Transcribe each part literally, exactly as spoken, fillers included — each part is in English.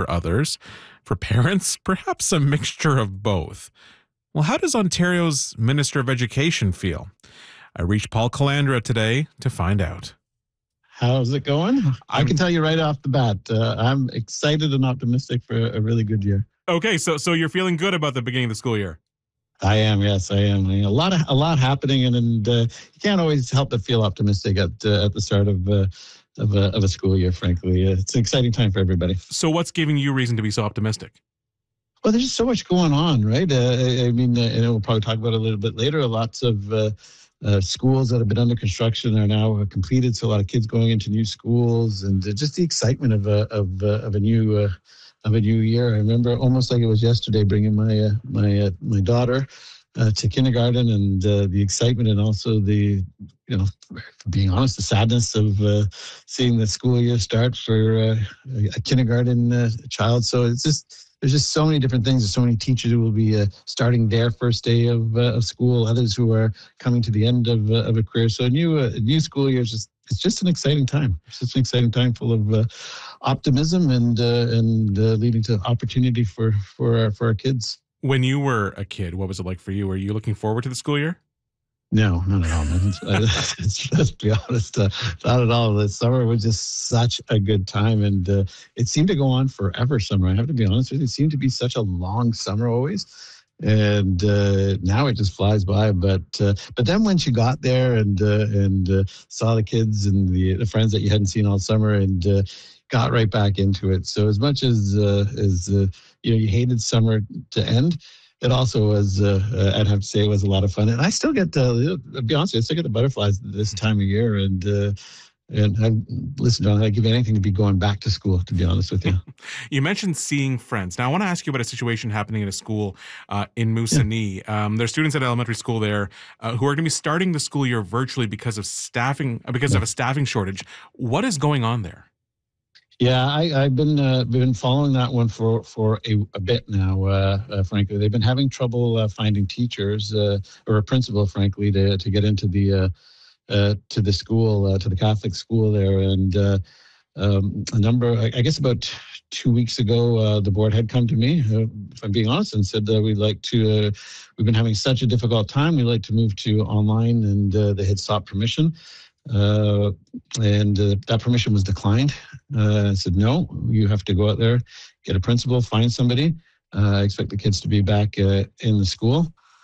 for others. For parents, perhaps a mixture of both. Well, how does Ontario's Minister of Education feel? I reached Paul Calandra today to find out. How's it going? I I'm- can tell you right off the bat, uh, I'm excited and optimistic for a really good year. Okay, so so you're feeling good about the beginning of the school year? I am, yes, I am. I mean, a lot of a lot happening, and, and uh, you can't always help but feel optimistic at uh, at the start of uh, of, a, of a school year. Frankly, uh, it's an exciting time for everybody. So what's giving you reason to be so optimistic? Well, there's just so much going on, right? Uh, I, I mean, uh, and we'll probably talk about it a little bit later. Lots of uh, uh, schools that have been under construction are now completed, so a lot of kids going into new schools, and uh, just the excitement of a of uh, of a new. Uh, of a new year. I remember almost like it was yesterday bringing my uh, my uh, my daughter uh, to kindergarten, and uh, the excitement, and also the, you know, being honest, the sadness of uh, seeing the school year start for uh, a kindergarten uh, child. So it's just, there's just so many different things. There's so many teachers who will be uh, starting their first day of, uh, of school, others who are coming to the end of, uh, of a career. So a new, uh, new school year is just, it's just an exciting time. It's just an exciting time full of uh, optimism and uh, and uh, leading to opportunity for for our, for our kids. When you were a kid, what was it like for you? Were you looking forward to the school year? No, not at all, man. It's, it's, let's be honest, uh, not at all. The summer was just such a good time, and uh, it seemed to go on forever. Summer, I have to be honest with you, it seemed to be such a long summer always. And uh, now it just flies by. But uh, but then once you got there and uh, and uh, saw the kids and the, the friends that you hadn't seen all summer, and uh, got right back into it. So as much as uh, as uh, you know, you hated summer to end, it also was. Uh, uh, I'd have to say it was a lot of fun. And I still get uh, to be honest, I still get the butterflies this time of year. And uh, and I listen, John, I'd give anything to be going back to school, to be honest with you. You mentioned seeing friends. Now, I want to ask you about a situation happening in a school uh, in Moosonee. Yeah. Um, there's students at elementary school there uh, who are going to be starting the school year virtually because of staffing, uh, because yeah. of a staffing shortage. What is going on there? Yeah, I, I've been uh, been following that one for for a, a bit now. Uh, uh, frankly, they've been having trouble uh, finding teachers uh, or a principal, frankly, to to get into the uh, uh, to the school, uh, to the Catholic school there, and. Uh, Um, a number, I guess about two weeks ago, uh, the board had come to me, uh, if I'm being honest, and said that we'd like to, uh, we've been having such a difficult time, we'd like to move to online, and uh, they had sought permission. Uh, and uh, that permission was declined. Uh, I said, no, you have to go out there, get a principal, find somebody. Uh, I expect the kids to be back uh, in the school.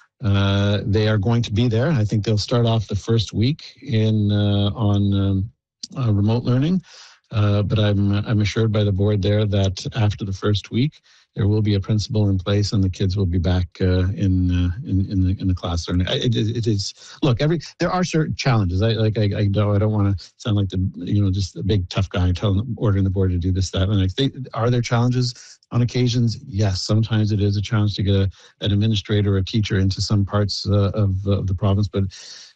Uh, they are going to be there. I think they'll start off the first week in uh, on um, uh, remote learning. Uh, but I'm I'm assured by the board there that after the first week, there will be a principal in place, and the kids will be back uh, in, uh, in in the in the class learning. It, it, it is look every there are certain challenges. I like I, I don't I don't want to sound like the you know just a big tough guy telling ordering the board to do this that and I think are there challenges on occasions? Yes, sometimes it is a challenge to get a, an administrator or a teacher into some parts uh, of, of the province, but.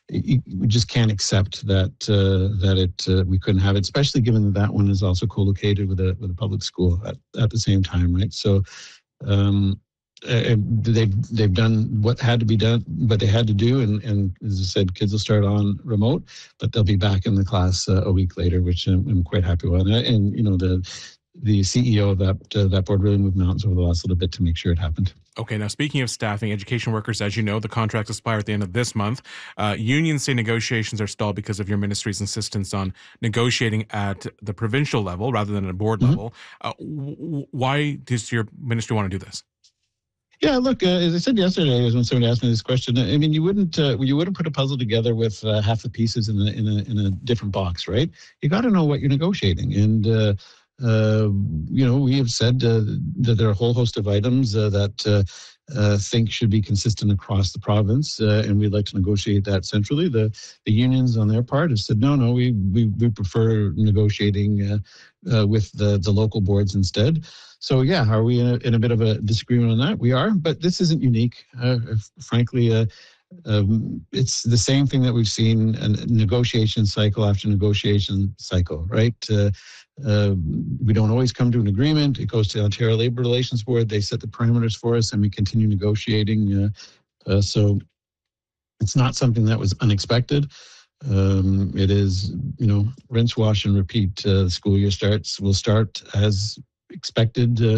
We just can't accept that uh, that it uh, we couldn't have it, especially given that that one is also co-located with a with a public school at, at the same time, right? So um, they've they've done what had to be done, what they had to do, and, and as I said, kids will start on remote, but they'll be back in the class uh, a week later, which I'm, I'm quite happy with. And, and you know the the C E O of that uh, that board really moved mountains over the last little bit to make sure it happened. Okay, now speaking of staffing, education workers, as you know, the contracts expire at the end of this month. Uh, unions say negotiations are stalled because of your ministry's insistence on negotiating at the provincial level rather than at a board mm-hmm. level. Uh, w- why does your ministry want to do this? Yeah, look, uh, as I said yesterday, when somebody asked me this question, I mean, you wouldn't uh, you wouldn't put a puzzle together with uh, half the pieces in a in a in a different box, right? You got to know what you're negotiating, and. Uh, Uh, you know, we have said uh, that there are a whole host of items uh, that uh, uh, think should be consistent across the province, uh, and we'd like to negotiate that centrally. The the unions on their part have said, no, no, we we, we prefer negotiating uh, uh, with the, the local boards instead. So, yeah, are we in a, in a bit of a disagreement on that? We are, but this isn't unique. Uh, frankly, uh, Um, it's the same thing that we've seen, a negotiation cycle after negotiation cycle, right? Uh, uh, we don't always come to an agreement. It goes to the Ontario Labour Relations Board. They set the parameters for us, and we continue negotiating. Uh, uh, so it's not something that was unexpected. Um, it is, you know, rinse, wash, and repeat. Uh, the school year starts will start as expected. Uh,